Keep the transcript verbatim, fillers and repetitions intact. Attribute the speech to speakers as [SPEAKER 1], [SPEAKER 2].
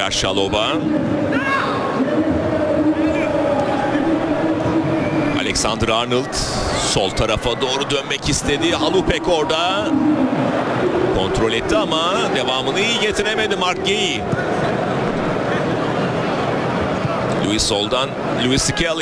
[SPEAKER 1] tekrar Şalova. Alexander Arnold sol tarafa doğru dönmek istedi. Halupek orada kontrol etti ama devamını iyi getiremedi Mark Guéhi. Louis soldan, Louis Skelly.